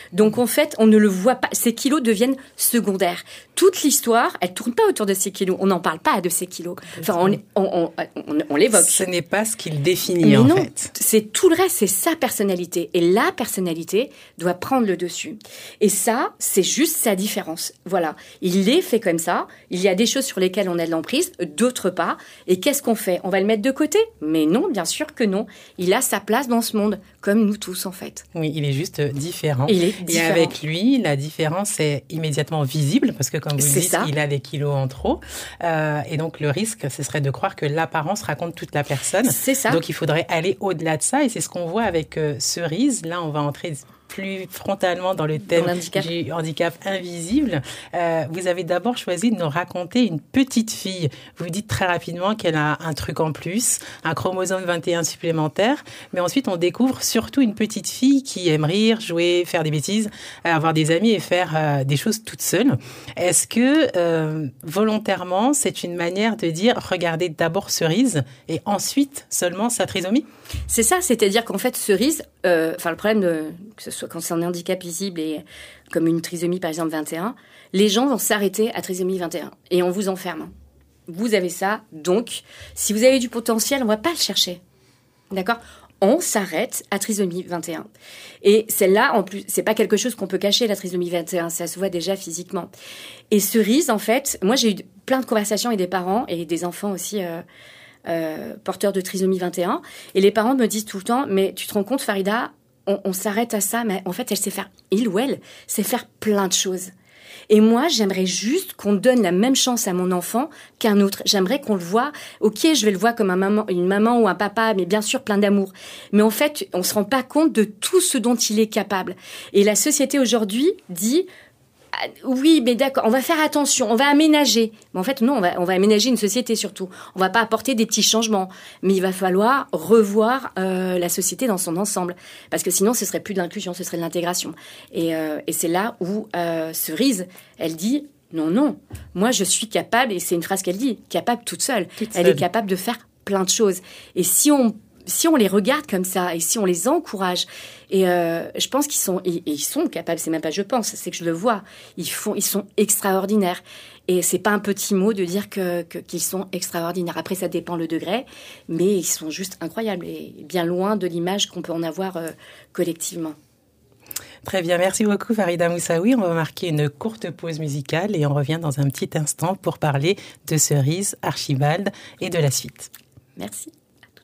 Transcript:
Donc en fait, on ne le voit pas. Ces kilos deviennent secondaires. Toute l'histoire, elle tourne pas autour de ces kilos. On n'en parle pas de ces kilos. Enfin, on l'évoque. Ce n'est pas ce qu'il définit, mais en non, fait. C'est tout le reste, c'est sa personnalité. Et la personnalité doit prendre le dessus. Et ça, c'est juste sa différence. Voilà. Il est fait comme ça. Il y a des choses sur lesquelles on a de l'emprise, d'autres pas. Et qu'est-ce qu'on fait? On va le mettre de côté? Mais non, bien sûr que non. Il a sa place dans ce monde, comme nous tous, en fait. Oui, il est juste différent. Il est différent. Et avec lui, la différence est immédiatement visible, parce que comme vous le dites, il a des kilos en trop. Et donc, le risque, ce serait de croire que l'apparence raconte toute la personne. C'est ça. Donc, il faudrait aller au-delà de ça. Et c'est ce qu'on voit avec Cerise. Là, on va entrer plus frontalement dans le thème du handicap invisible. Vous avez d'abord choisi de nous raconter une petite fille. Vous dites très rapidement qu'elle a un truc en plus, un chromosome 21 supplémentaire, mais ensuite on découvre surtout une petite fille qui aime rire, jouer, faire des bêtises, avoir des amis et faire des choses toute seule. Est-ce que volontairement, c'est une manière de dire regardez d'abord Cerise et ensuite seulement sa trisomie? C'est ça, c'est-à-dire qu'en fait, Cerise, le problème que ce soit quand c'est un handicap visible et comme une trisomie par exemple 21, les gens vont s'arrêter à trisomie 21 et on vous enferme. Vous avez ça, donc si vous avez du potentiel, on va pas le chercher, d'accord? On s'arrête à trisomie 21. Et celle-là, en plus, c'est pas quelque chose qu'on peut cacher, la trisomie 21, ça se voit déjà physiquement. Et Cerise, en fait, moi j'ai eu plein de conversations avec des parents et des enfants aussi. Porteurs de trisomie 21, et les parents me disent tout le temps, mais tu te rends compte Farida, on s'arrête à ça, mais en fait il ou elle sait faire plein de choses. Et moi, j'aimerais juste qu'on donne la même chance à mon enfant qu'un autre. J'aimerais qu'on le voit, ok, je vais le voir comme une maman ou un papa, mais bien sûr plein d'amour. Mais en fait, on se rend pas compte de tout ce dont il est capable. Et la société aujourd'hui dit, oui, mais d'accord, on va faire attention, on va aménager. Mais en fait, non, on va aménager une société surtout. On va pas apporter des petits changements. Mais il va falloir revoir la société dans son ensemble. Parce que sinon, ce serait plus de l'inclusion, ce serait de l'intégration. Et c'est là où Cerise, elle dit, non, moi je suis capable, et c'est une phrase qu'elle dit, capable toute seule. Elle est capable de faire plein de choses. Et si on les regarde comme ça, et si on les encourage, et je pense ils sont capables, c'est même pas je pense, c'est que je le vois, ils sont extraordinaires. Et c'est pas un petit mot de dire qu'ils sont extraordinaires. Après, ça dépend le degré, mais ils sont juste incroyables, et bien loin de l'image qu'on peut en avoir collectivement. Très bien, merci beaucoup Farida Moussaoui. On va marquer une courte pause musicale et on revient dans un petit instant pour parler de Cerise, Archibald et de la suite. Merci.